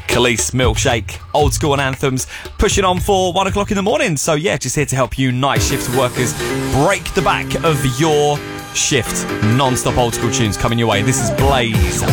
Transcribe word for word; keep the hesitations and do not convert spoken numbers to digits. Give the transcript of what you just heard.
Khalees, Milkshake, old school and anthems, pushing on for one o'clock in the morning. So yeah, just here to help you night shift workers break the back of your shift. Non-stop old school tunes coming your way. This is Blaze.